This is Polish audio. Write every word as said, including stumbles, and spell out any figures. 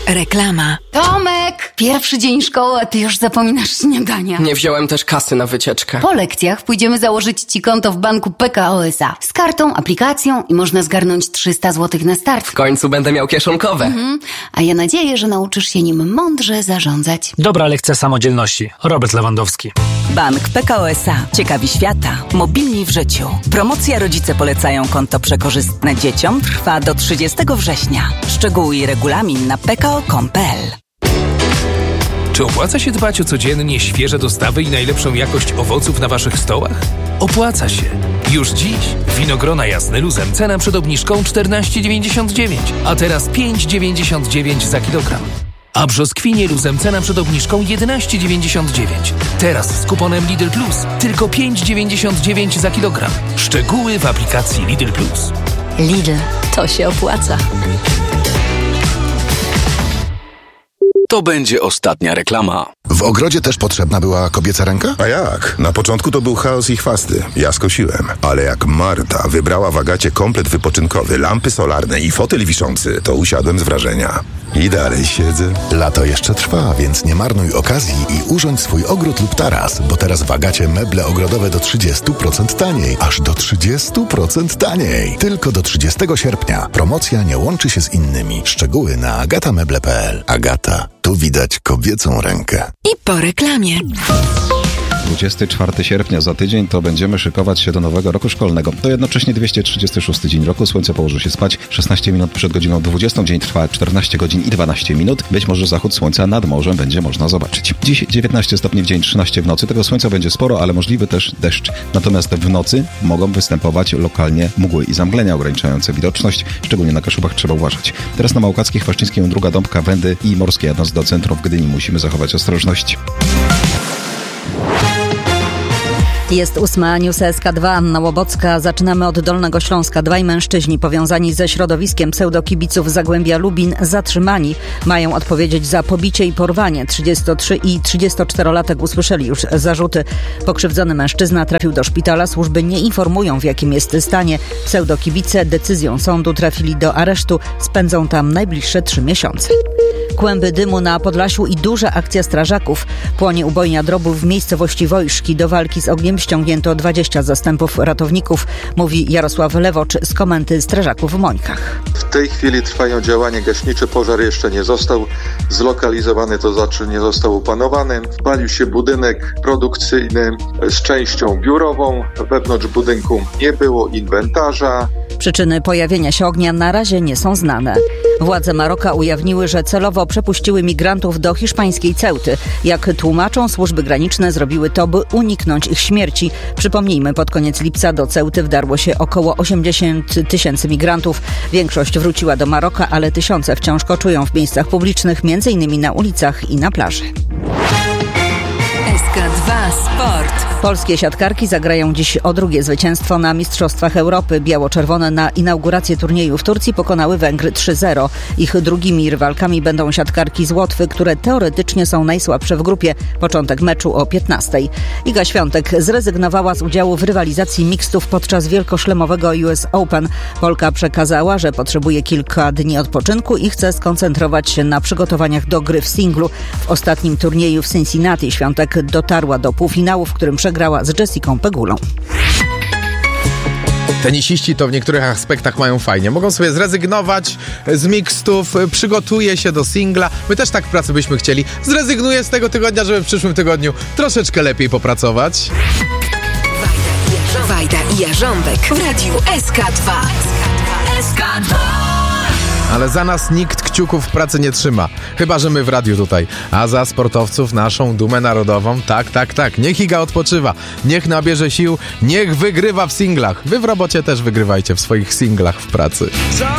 Reklama. Tomek! Pierwszy dzień szkoły, a ty już zapominasz śniadania. Nie wziąłem też kasy na wycieczkę. Po lekcjach pójdziemy założyć ci konto w banku P K O S A. Z kartą, aplikacją i można zgarnąć trzysta złotych na start. W końcu będę miał kieszonkowe. Mhm. A ja nadzieję, że nauczysz się nim mądrze zarządzać. Dobra lekcja samodzielności. Robert Lewandowski. Bank P K O S A. Ciekawi świata. Mobilni w życiu. Promocja Rodzice polecają konto przekorzystne dzieciom trwa do trzydziestego września. Szczegóły i regulamin na p k o kropka com kropka p l. Czy opłaca się dbać o codziennie świeże dostawy i najlepszą jakość owoców na waszych stołach? Opłaca się. Już dziś winogrona jasne luzem cena przed obniżką czternaście dziewięćdziesiąt dziewięć, a teraz pięć dziewięćdziesiąt dziewięć za kilogram. A brzoskwinie luzem cena przed obniżką jedenaście dziewięćdziesiąt dziewięć. Teraz z kuponem Lidl Plus tylko pięć dziewięćdziesiąt dziewięć za kilogram. Szczegóły w aplikacji Lidl Plus. Lidl, to się opłaca. To będzie ostatnia reklama. W ogrodzie też potrzebna była kobieca ręka? A jak? Na początku to był chaos i chwasty. Ja skosiłem. Ale jak Marta wybrała w Agacie komplet wypoczynkowy, lampy solarne i fotel wiszący, to usiadłem z wrażenia. I dalej siedzę. Lato jeszcze trwa, więc nie marnuj okazji i urządź swój ogród lub taras, bo teraz w Agacie meble ogrodowe do trzydzieści procent taniej. Aż do trzydzieści procent taniej. Tylko do trzydziestego sierpnia. Promocja nie łączy się z innymi. Szczegóły na agatameble kropka p l. Agata. Tu widać kobiecą rękę. I po reklamie. dwudziestego czwartego sierpnia za tydzień to będziemy szykować się do nowego roku szkolnego. To jednocześnie dwieście trzydziesty szósty dzień roku. Słońce położy się spać szesnaście minut przed godziną dwudziestą. Dzień trwa czternaście godzin i dwanaście minut. Być może zachód słońca nad morzem będzie można zobaczyć. Dziś dziewiętnaście stopni w dzień, trzynaście w nocy. Tego słońca będzie sporo, ale możliwy też deszcz. Natomiast w nocy mogą występować lokalnie mgły i zamglenia ograniczające widoczność. Szczególnie na Kaszubach trzeba uważać. Teraz na Małkackiej, Chwaszczyńskiej, Druga Dąbka, Wędy i Morskie jadąc do centrum w Gdyni musimy zachować ostrożność. Jest ósma, News S K dwa, Anna Łobocka. Zaczynamy od Dolnego Śląska. Dwaj mężczyźni powiązani ze środowiskiem pseudokibiców Zagłębia Lubin zatrzymani. Mają odpowiedzieć za pobicie i porwanie. trzydziestotrzy i trzydziestoczterolatek usłyszeli już zarzuty. Pokrzywdzony mężczyzna trafił do szpitala. Służby nie informują, w jakim jest stanie. Pseudokibice decyzją sądu trafili do aresztu. Spędzą tam najbliższe trzy miesiące. Kłęby dymu na Podlasiu i duża akcja strażaków. Płonie ubojnia Drobów w miejscowości Wojszki. Do walki z ogniem ściągnięto dwadzieścia zastępów ratowników, mówi Jarosław Lewocz z Komendy Strażaków w Mońkach. W tej chwili trwają działania gaśnicze. Pożar jeszcze nie został zlokalizowany, to znaczy nie został opanowany. Spalił się budynek produkcyjny z częścią biurową. Wewnątrz budynku nie było inwentarza. Przyczyny pojawienia się ognia na razie nie są znane. Władze Maroka ujawniły, że celowo przepuściły migrantów do hiszpańskiej Ceuty. Jak tłumaczą służby graniczne, zrobiły to, by uniknąć ich śmierci. Przypomnijmy, pod koniec lipca do Ceuty wdarło się około osiemdziesiąt tysięcy migrantów. Większość wróciła do Maroka, ale tysiące wciąż koczują w miejscach publicznych, między innymi na ulicach i na plaży. S K dwa Sport. Polskie siatkarki zagrają dziś o drugie zwycięstwo na Mistrzostwach Europy. Biało-czerwone na inaugurację turnieju w Turcji pokonały Węgry trzy zero. Ich drugimi rywalkami będą siatkarki z Łotwy, które teoretycznie są najsłabsze w grupie. Początek meczu o piętnastej. Iga Świątek zrezygnowała z udziału w rywalizacji mixtów podczas wielkoszlemowego U S Open. Polka przekazała, że potrzebuje kilka dni odpoczynku i chce skoncentrować się na przygotowaniach do gry w singlu. W ostatnim turnieju w Cincinnati Świątek dotarła do półfinału, w którym przegrała z Jessicą Pegulą. Tenisiści to w niektórych aspektach mają fajnie. Mogą sobie zrezygnować z mixtów, przygotuje się do singla. My też tak w pracy byśmy chcieli. Zrezygnuję z tego tygodnia, żeby w przyszłym tygodniu troszeczkę lepiej popracować. Wajda i Jarząbek w Radiu S K dwa. S K dwa. Ale za nas nikt kciuków w pracy nie trzyma. Chyba że my w radiu tutaj. A za sportowców naszą dumę narodową, tak, tak, tak. Niech Iga odpoczywa. Niech nabierze sił. Niech wygrywa w singlach. Wy w robocie też wygrywajcie w swoich singlach w pracy.